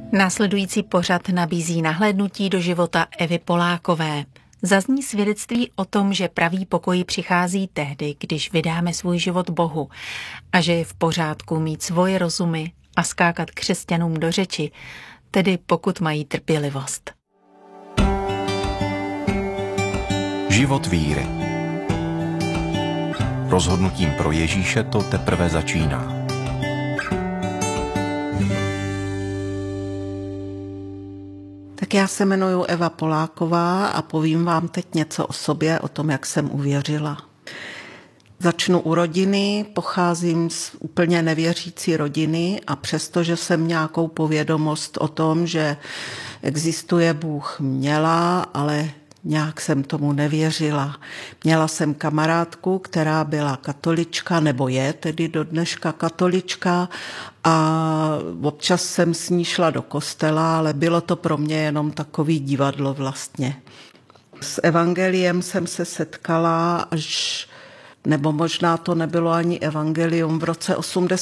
Následující pořad nabízí nahlédnutí do života Evy Polákové. Zazní svědectví o tom, že pravý pokoj přichází tehdy, když vydáme svůj život Bohu a že je v pořádku mít svoje rozumy a skákat křesťanům do řeči, tedy pokud mají trpělivost. Život víry. Rozhodnutím pro Ježíše to teprve začíná. Tak já se jmenuji Eva Poláková a povím vám teď něco o sobě, o tom, jak jsem uvěřila. Začnu u rodiny, pocházím z úplně nevěřící rodiny a přestože jsem nějakou povědomost o tom, že existuje Bůh, měla, ale nějak jsem tomu nevěřila. Měla jsem kamarádku, která byla katolička, nebo je tedy do dneška katolička a občas jsem s ní šla do kostela, ale bylo to pro mě jenom takový divadlo vlastně. S evangeliem jsem se setkala až, nebo možná to nebylo ani evangelium, v roce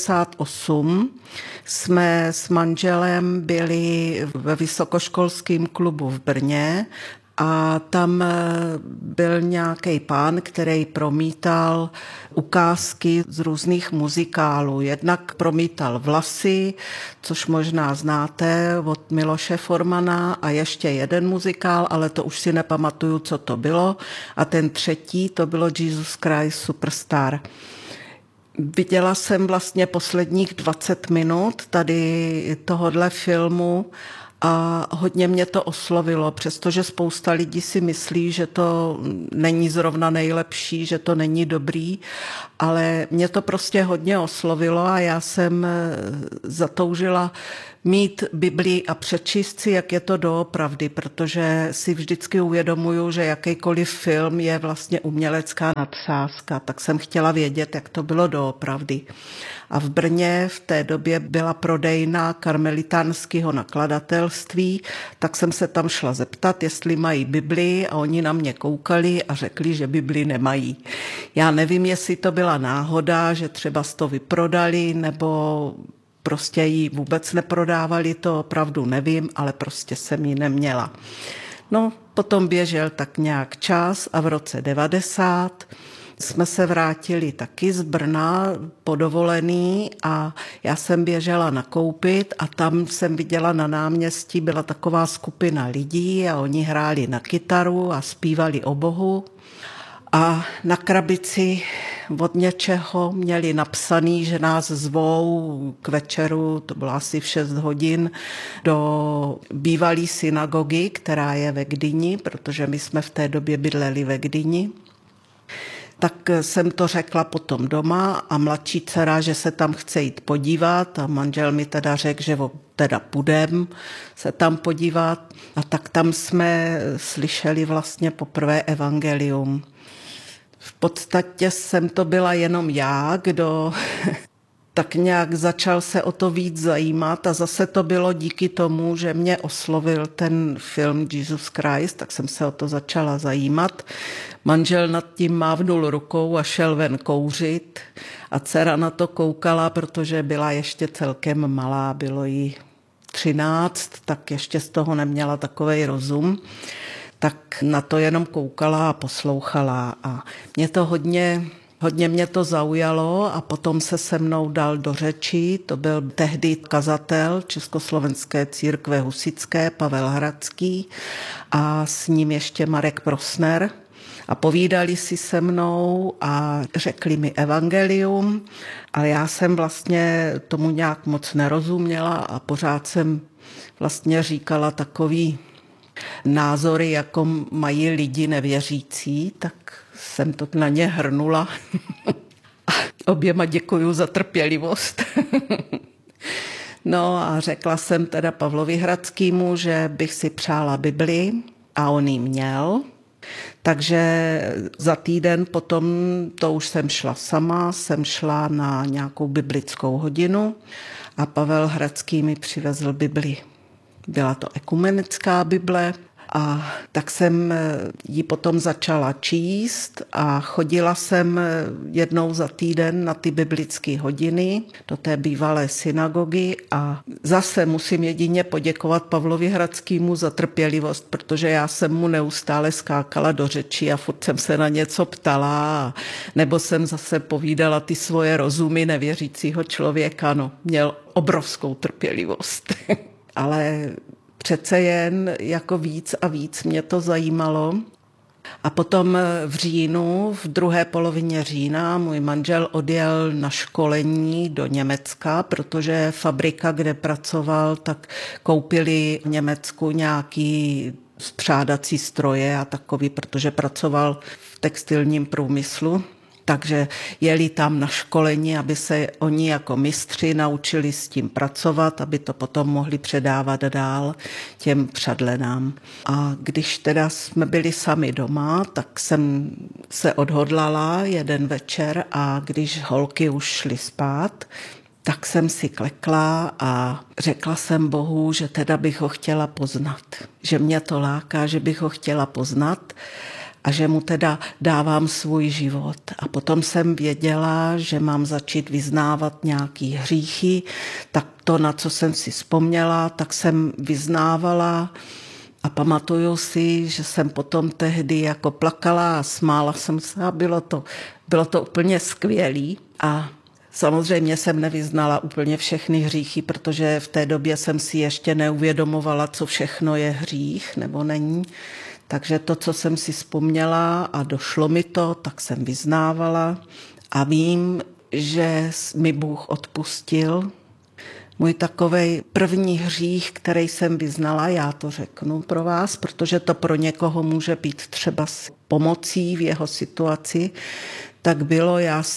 88 jsme s manželem byli ve vysokoškolském klubu v Brně a tam byl nějaký pán, který promítal ukázky z různých muzikálů. Jednak promítal Vlasy, což možná znáte od Miloše Formana, a ještě jeden muzikál, ale to už si nepamatuju, co to bylo. A ten třetí, to bylo Jesus Christ Superstar. Viděla jsem vlastně posledních 20 minut tady tohodle filmu a hodně mě to oslovilo, přestože spousta lidí si myslí, že to není zrovna nejlepší, že to není dobrý, ale mě to prostě hodně oslovilo a já jsem zatoužila mít Biblii a přečíst si, jak je to doopravdy, protože si vždycky uvědomuju, že jakýkoliv film je vlastně umělecká nadsázka, tak jsem chtěla vědět, jak to bylo doopravdy. A v Brně v té době byla prodejna karmelitánského nakladatelství, tak jsem se tam šla zeptat, jestli mají Biblii a oni na mě koukali a řekli, že Biblii nemají. Já nevím, jestli to byla náhoda, že třeba to vyprodali, nebo prostě ji vůbec neprodávali, to opravdu nevím, ale prostě jsem ji neměla. No, potom běžel tak nějak čas a v roce 90 jsme se vrátili taky z Brna po dovolený a já jsem běžela nakoupit a tam jsem viděla na náměstí, byla taková skupina lidí a oni hráli na kytaru a zpívali o Bohu. A na krabici od něčeho měli napsaný, že nás zvou k večeru, to bylo asi v 6 hodin, do bývalé synagogy, která je ve Gdyni, protože my jsme v té době bydleli ve Gdyni. Tak jsem to řekla potom doma a mladší dcera, že se tam chce jít podívat a manžel mi teda řekl, že teda půjdem se tam podívat. A tak tam jsme slyšeli vlastně poprvé evangelium. V podstatě jsem to byla jenom já, kdo tak nějak začal se o to víc zajímat a zase to bylo díky tomu, že mě oslovil ten film Jesus Christ, tak jsem se o to začala zajímat. Manžel nad tím mávnul rukou a šel ven kouřit a dcera na to koukala, protože byla ještě celkem malá, bylo jí 13, tak ještě z toho neměla takovej rozum. Tak na to jenom koukala a poslouchala a mě to hodně mě to zaujalo a potom se mnou dal do řeči, to byl tehdy kazatel Československé církve husitské Pavel Hradský a s ním ještě Marek Prosner a povídali si se mnou a řekli mi evangelium, ale já jsem vlastně tomu nějak moc nerozuměla a pořád jsem vlastně říkala takový názory, jako mají lidi nevěřící, tak jsem to na ně hrnula. A oběma děkuju za trpělivost. No a řekla jsem teda Pavlovi Hradskýmu, že bych si přála Biblii a on ji měl. Takže za týden potom, to už jsem šla sama, jsem šla na nějakou biblickou hodinu a Pavel Hradský mi přivezl Biblii. Byla to ekumenická Bible, A tak jsem ji potom začala číst a chodila jsem jednou za týden na ty biblické hodiny do té bývalé synagogy a zase musím jedině poděkovat Pavlovi Hradskému za trpělivost, protože já jsem mu neustále skákala do řeči a furt jsem se na něco ptala, nebo jsem zase povídala ty svoje rozumy nevěřícího člověka. No, měl obrovskou trpělivost. Ale přece jen jako víc a víc mě to zajímalo. A potom v říjnu, v druhé polovině října, můj manžel odjel na školení do Německa, protože fabrika, kde pracoval, tak koupili v Německu nějaký spřádací stroje a takový, protože pracoval v textilním průmyslu. Takže jeli tam na školení, aby se oni jako mistři naučili s tím pracovat, aby to potom mohli předávat dál těm přadlenám. A když teda jsme byli sami doma, tak jsem se odhodlala jeden večer a když holky už šly spát, tak jsem si klekla a řekla jsem Bohu, že teda bych ho chtěla poznat. Že mě to láká, že bych ho chtěla poznat a že mu teda dávám svůj život. A potom jsem věděla, že mám začít vyznávat nějaký hříchy, tak to, na co jsem si vzpomněla, tak jsem vyznávala a pamatuju si, že jsem potom tehdy jako plakala a smála jsem se a bylo to úplně skvělý. A samozřejmě jsem nevyznala úplně všechny hříchy, protože v té době jsem si ještě neuvědomovala, co všechno je hřích nebo není. Takže to, co jsem si vzpomněla a došlo mi to, tak jsem vyznávala a vím, že mi Bůh odpustil. Můj takovej první hřích, který jsem vyznala, já to řeknu pro vás, protože to pro někoho může být třeba s pomocí v jeho situaci, tak bylo,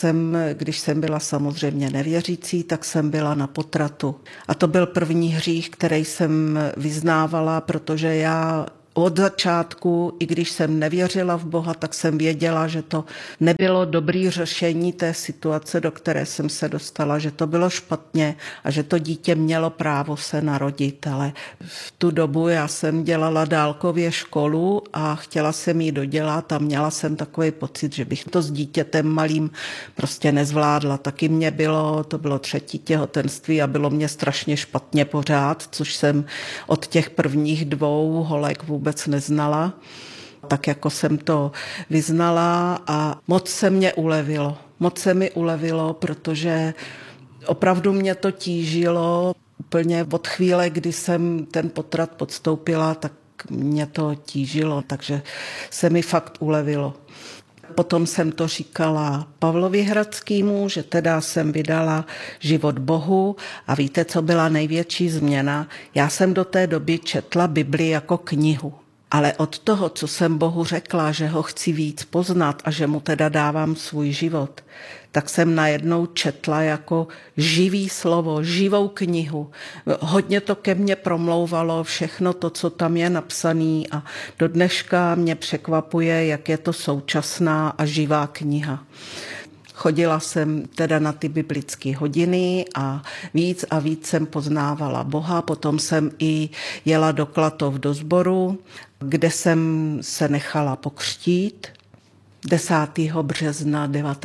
když jsem byla samozřejmě nevěřící, tak jsem byla na potratu. A to byl první hřích, který jsem vyznávala, protože já od začátku, i když jsem nevěřila v Boha, tak jsem věděla, že to nebylo dobré řešení té situace, do které jsem se dostala, že to bylo špatně a že to dítě mělo právo se narodit. Ale v tu dobu já jsem dělala dálkově školu a chtěla jsem ji dodělat a měla jsem takový pocit, že bych to s dítětem malým prostě nezvládla. Taky to bylo 3. těhotenství a bylo mě strašně špatně pořád, což jsem od těch prvních 2 holek vůbec neznala, tak jako jsem to vyznala a moc se mi ulevilo, protože opravdu mě to tížilo úplně od chvíle, kdy jsem ten potrat podstoupila, tak mě to tížilo, takže se mi fakt ulevilo. Potom jsem to říkala Pavlovi Hradskému, že teda jsem vydala život Bohu a víte, co byla největší změna? Já jsem do té doby četla Bibli jako knihu, ale od toho, co jsem Bohu řekla, že ho chci víc poznat a že mu teda dávám svůj život, tak jsem najednou četla jako živý slovo, živou knihu. Hodně to ke mně promlouvalo, všechno to, co tam je napsané a do dneška mě překvapuje, jak je to současná a živá kniha. Chodila jsem teda na ty biblické hodiny a víc jsem poznávala Boha. Potom jsem i jela do Klatov do sboru, kde jsem se nechala pokřtít 10. března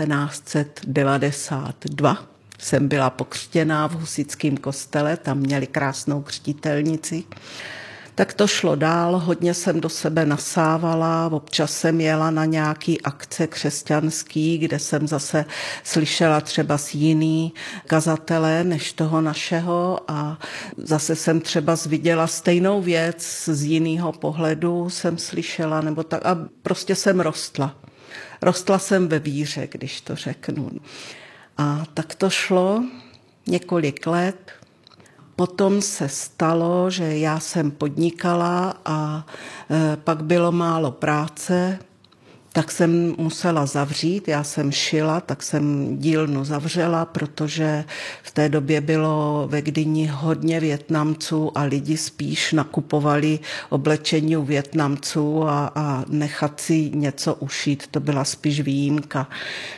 1992. Jsem byla pokřtěná v husitském kostele, tam měli krásnou křtitelnici. Tak to šlo dál, hodně jsem do sebe nasávala, občas jsem jela na nějaký akce křesťanský, kde jsem zase slyšela třeba z jiný kazatele než toho našeho a zase jsem třeba viděla stejnou věc z jiného pohledu jsem slyšela, nebo tak a prostě jsem rostla. Rostla jsem ve víře, když to řeknu. A tak to šlo několik let. Potom se stalo, že já jsem podnikala a pak bylo málo práce, tak jsem musela zavřít. Já jsem šila, tak jsem dílnu zavřela, protože v té době bylo ve Gdyni hodně Vietnamců a lidi spíš nakupovali oblečení u Vietnamců a nechat si něco ušít, to byla spíš výjimka.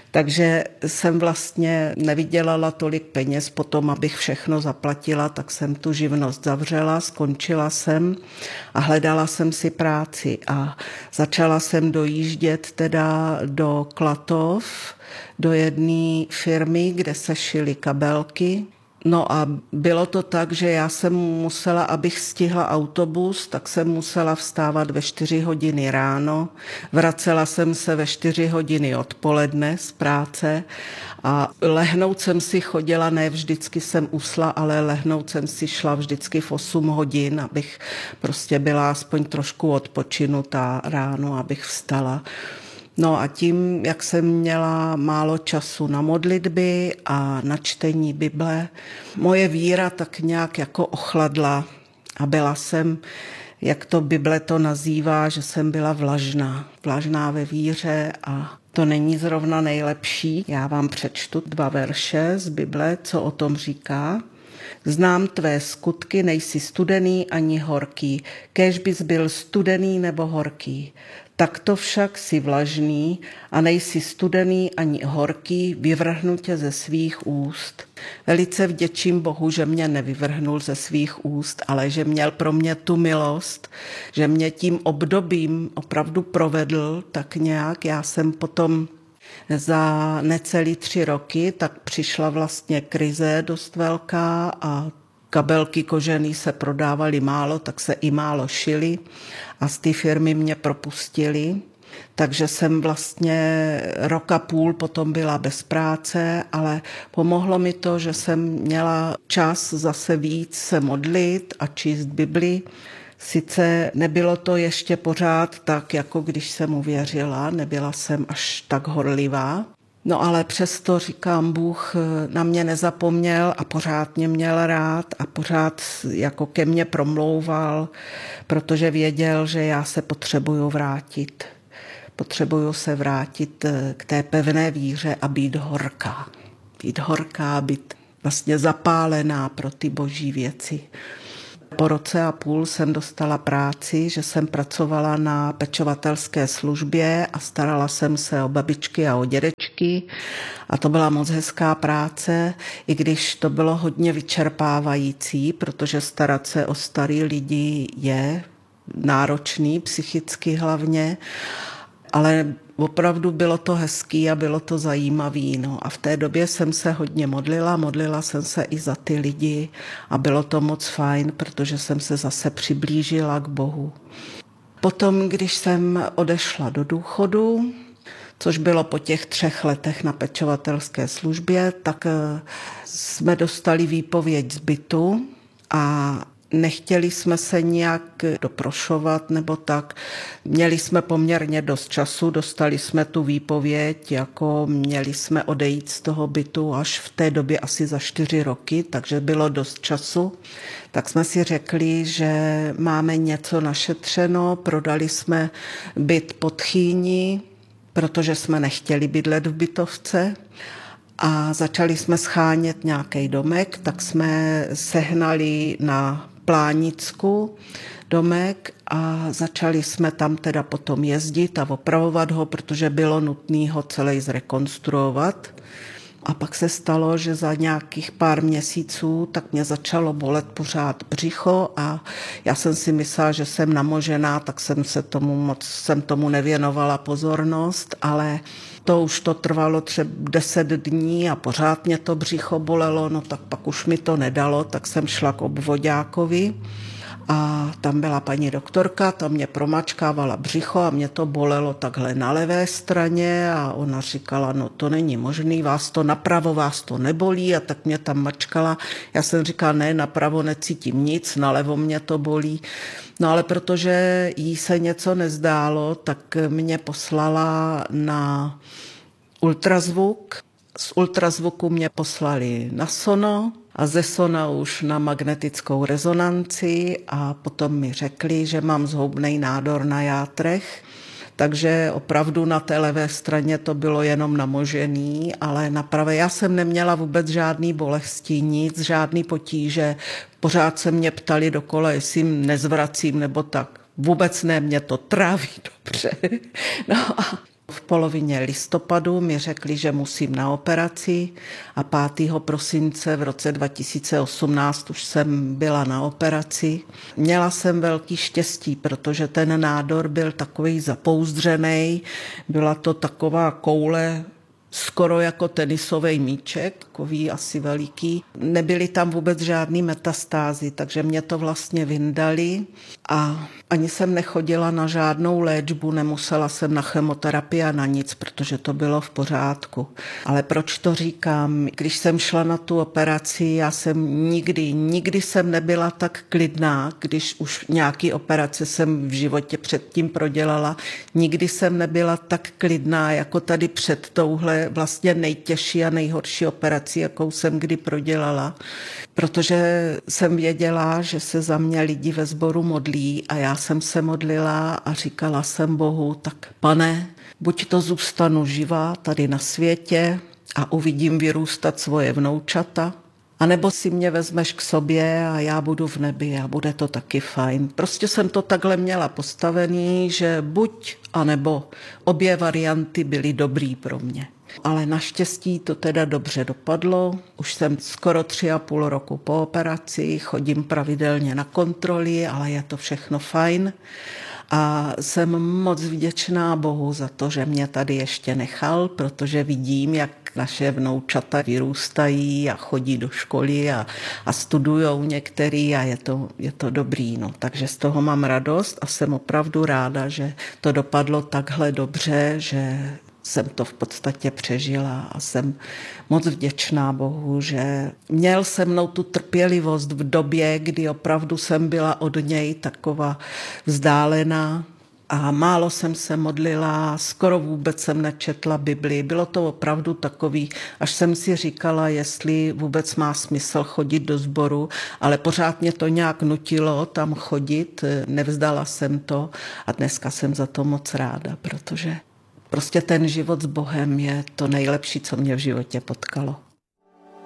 Takže jsem vlastně nevydělala tolik peněz potom, abych všechno zaplatila, tak jsem tu živnost zavřela, skončila jsem a hledala jsem si práci a začala jsem dojíždět teda do Klatov, do jedné firmy, kde se šily kabelky. No a bylo to tak, že já jsem musela, abych stihla autobus, tak jsem musela vstávat ve 4 hodiny ráno. Vracela jsem se ve 4 hodiny odpoledne z práce a lehnout jsem si chodila, ne vždycky jsem usla, ale lehnout jsem si šla vždycky v 8 hodin, abych prostě byla aspoň trošku odpočinutá ráno, abych vstala. No a tím, jak jsem měla málo času na modlitby a na čtení Bible, moje víra tak nějak jako ochladla a byla jsem, jak to Bible to nazývá, že jsem byla vlažná ve víře a to není zrovna nejlepší. Já vám přečtu 2 verše z Bible, co o tom říká. Znám tvé skutky, nejsi studený ani horký, kéž bys byl studený nebo horký. Takto však si vlažný a nejsi studený ani horký, vyvrhnu tě ze svých úst. Velice vděčím Bohu, že mě nevyvrhnul ze svých úst, ale že měl pro mě tu milost, že mě tím obdobím opravdu provedl tak nějak. Já jsem potom za necelý 3 roky, tak přišla vlastně krize dost velká a kabelky kožený se prodávaly málo, tak se i málo šily a z té firmy mě propustili. Takže jsem vlastně 1,5 roku potom byla bez práce, ale pomohlo mi to, že jsem měla čas zase víc se modlit a číst Bibli. Sice nebylo to ještě pořád tak, jako když jsem uvěřila, nebyla jsem až tak horlivá. No ale přesto říkám, Bůh na mě nezapomněl a pořád mě měl rád a pořád jako ke mně promlouval, protože věděl, že já se potřebuju vrátit. Potřebuju se vrátit k té pevné víře a být horká. Být horká, být vlastně zapálená pro ty boží věci. Po 1,5 roku jsem dostala práci, že jsem pracovala na pečovatelské službě a starala jsem se o babičky a o dědečky a to byla moc hezká práce, i když to bylo hodně vyčerpávající, protože starat se o starý lidi je náročný, psychicky hlavně, ale opravdu bylo to hezký a bylo to zajímavý. No. A v té době jsem se hodně modlila jsem se i za ty lidi a bylo to moc fajn, protože jsem se zase přiblížila k Bohu. Potom, když jsem odešla do důchodu, což bylo po těch 3 letech na pečovatelské službě, tak jsme dostali výpověď z bytu a nechtěli jsme se nějak doprošovat nebo tak. Měli jsme poměrně dost času, dostali jsme tu výpověď, jako měli jsme odejít z toho bytu až v té době asi za 4 roky, takže bylo dost času. Tak jsme si řekli, že máme něco našetřeno, prodali jsme byt pod Chýní, protože jsme nechtěli bydlet v bytovce. A začali jsme schánět nějaký domek, tak jsme sehnali na Plánicku domek a začali jsme tam teda potom jezdit a opravovat ho, protože bylo nutné ho celý zrekonstruovat. A pak se stalo, že za nějakých pár měsíců tak mě začalo bolet pořád břicho a já jsem si myslela, že jsem namožená, tak jsem tomu nevěnovala pozornost, ale to už to trvalo třeba 10 dní a pořád mě to břicho bolelo, no tak pak už mi to nedalo, tak jsem šla k obvoďákovi. A tam byla paní doktorka, ta mě promačkávala břicho a mě to bolelo takhle na levé straně a ona říkala, no to není možný, napravo vás to nebolí a tak mě tam mačkala. Já jsem říkala, ne, napravo necítím nic, nalevo mě to bolí. No ale protože jí se něco nezdálo, tak mě poslala na ultrazvuk. Z ultrazvuku mě poslali na sono a ze sona už na magnetickou rezonanci a potom mi řekli, že mám zhoubný nádor na játrech. Takže opravdu na té levé straně to bylo jenom namožený, ale na pravé já jsem neměla vůbec žádný bolesti, nic, žádný potíže. Pořád se mě ptali dokola, jestli nezvracím nebo tak. Vůbec ne, mě to tráví dobře. No a V polovině listopadu mi řekli, že musím na operaci a 5. prosince v roce 2018 už jsem byla na operaci. Měla jsem velký štěstí, protože ten nádor byl takový zapouzdřený. Byla to taková koule, skoro jako tenisový míček, takový asi veliký. Nebyly tam vůbec žádný metastázy, takže mě to vlastně vyndali a ani jsem nechodila na žádnou léčbu, nemusela jsem na chemoterapii a na nic, protože to bylo v pořádku. Ale proč to říkám? Když jsem šla na tu operaci, já jsem nikdy jsem nebyla tak klidná, když už nějaký operace jsem v životě předtím prodělala, nikdy jsem nebyla tak klidná, jako tady před touhle vlastně nejtěžší a nejhorší operací, jakou jsem kdy prodělala, protože jsem věděla, že se za mě lidi ve sboru modlí a já jsem se modlila a říkala jsem Bohu, tak Pane, buď to zůstanu živá tady na světě a uvidím vyrůstat svoje vnoučata, anebo si mě vezmeš k sobě a já budu v nebi a bude to taky fajn. Prostě jsem to takhle měla postavený, že buď a nebo obě varianty byly dobrý pro mě. Ale naštěstí to teda dobře dopadlo. Už jsem skoro 3,5 roku po operaci, chodím pravidelně na kontroly, ale je to všechno fajn. A jsem moc vděčná Bohu za to, že mě tady ještě nechal, protože vidím, jak naše vnoučata vyrůstají a chodí do školy a studujou některý a je to dobrý. No. Takže z toho mám radost a jsem opravdu ráda, že to dopadlo takhle dobře, že jsem to v podstatě přežila a jsem moc vděčná Bohu, že měl se mnou tu trpělivost v době, kdy opravdu jsem byla od něj taková vzdálená a málo jsem se modlila, skoro vůbec jsem nečetla Bibli. Bylo to opravdu takový, až jsem si říkala, jestli vůbec má smysl chodit do sboru, ale pořád mě to nějak nutilo tam chodit, nevzdala jsem to a dneska jsem za to moc ráda, protože prostě ten život s Bohem je to nejlepší, co mě v životě potkalo.